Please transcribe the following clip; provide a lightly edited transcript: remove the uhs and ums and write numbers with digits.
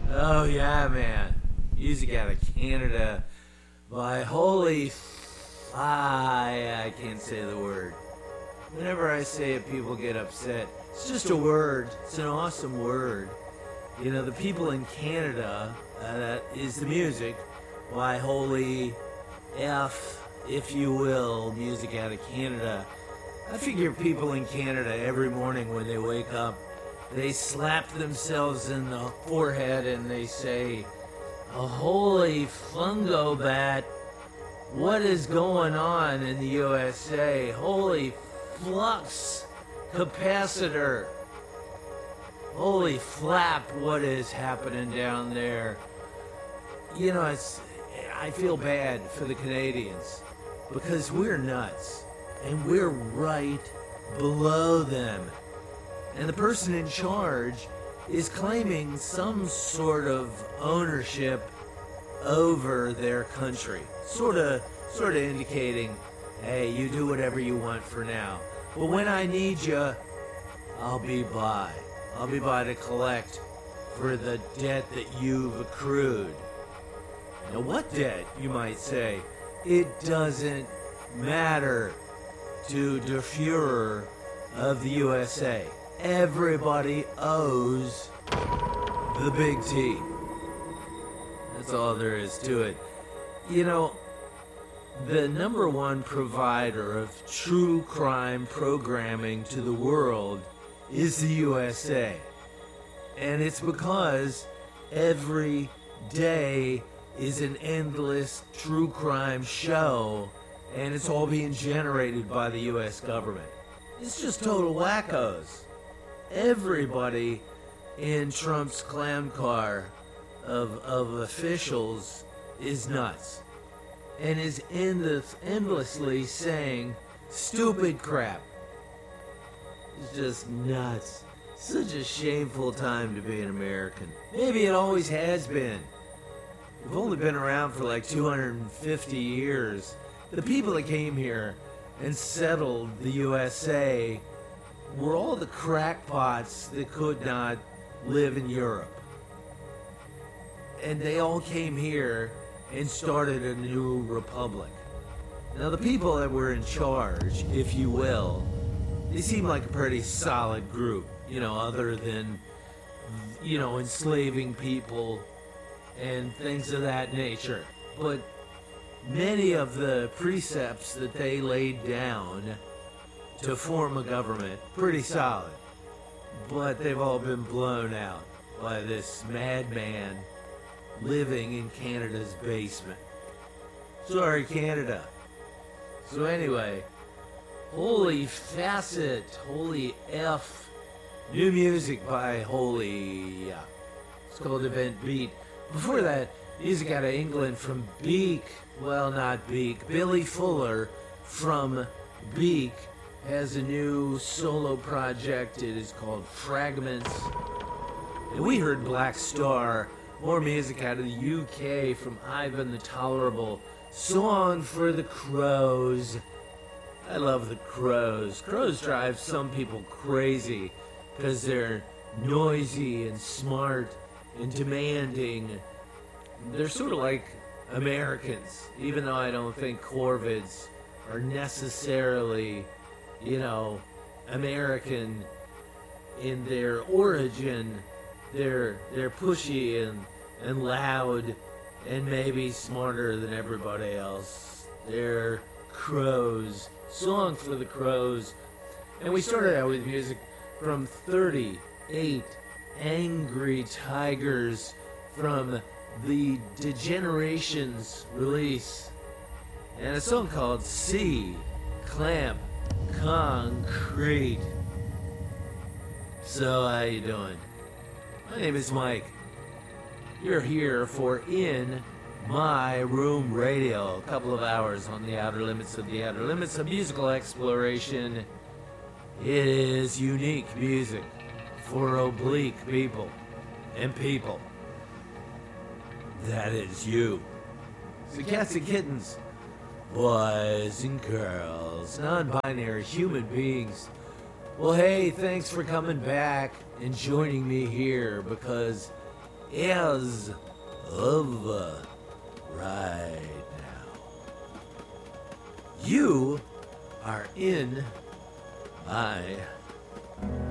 Oh yeah, man. Music out of Canada by I can't say the word. Whenever I say it, people get upset. It's just a word. It's an awesome word. You know, the people in Canada, that is the music. Why holy F, if you will, music out of Canada. I figure people in Canada every morning when they wake up, they slap themselves in the forehead and they say, "A holy fungo bat, what is going on in the USA? Holy flux capacitor. Holy flap, what is happening down there?" You know, I feel bad for the Canadians because we're nuts and we're right below them. And the person in charge is claiming some sort of ownership over their country. Sort of indicating, hey, you do whatever you want for now. But when I need you, I'll be by. I'll be by to collect for the debt that you've accrued. Now, what debt, you might say? It doesn't matter to the Fuhrer of the USA. Everybody owes the big T. That's all there is to it. You know, the number one provider of true crime programming to the world is the USA. And it's because every day is an endless true crime show, and it's all being generated by the US government. It's just total wackos. Everybody in Trump's clown car of officials is nuts and is endlessly saying stupid crap. It's just nuts. Such a shameful time to be an American. Maybe it always has been. We've only been around for like 250 years. The people that came here and settled the USA were all the crackpots that could not live in Europe. And they all came here and started a new republic. Now the people that were in charge, if you will, they seem like a pretty solid group, you know, other than, you know, enslaving people and things of that nature. But many of the precepts that they laid down to form a government, pretty solid. But they've all been blown out by this madman living in Canada's basement. Sorry, Canada. So anyway, holy facet, holy F, new music by Holy, it's called Event Beat. Before that, music out of England from Beak, well, not Beak, Billy Fuller from Beak has a new solo project. It is called Fragments. And we heard Black Star, more music out of the UK from Ivan the Tolerable, Song for the Crows. I love the Crows. Crows drive some people crazy because they're noisy and smart and demanding. They're sort of like Americans, even though I don't think corvids are necessarily, you know, American in their origin. They're pushy and loud and maybe smarter than everybody else. They're crows. Song for the Crows. And we started out with music from 38 Angry Tigers from the Degenerations release. And a song called C Clamp Concrete. So how you doing? My name is Mike. You're here for In My Room Radio. A couple of hours on the outer limits of musical exploration. It is unique music for oblique people and people. That is you. So cats and kittens, boys and girls, non-binary human beings. Well, hey, thanks for coming back and joining me here, because as of right now. You are in my